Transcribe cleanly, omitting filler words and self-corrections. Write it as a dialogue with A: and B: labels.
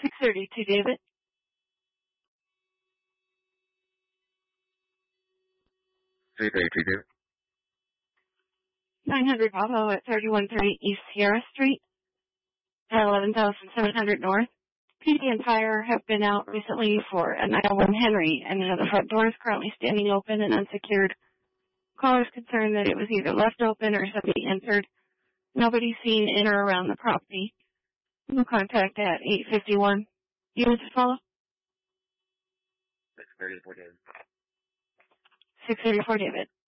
A: 632, David.
B: 332, David.
A: 900 Bravo at 3130 East Sierra Street at 11,700 North. PD and fire have been out recently for a 901 Henry, and the front door is currently standing open and unsecured. Callers concerned that it was either left open or somebody entered. Nobody seen in or around the property. No contact at 851. Units to follow?
B: 634, David.
A: 634, David.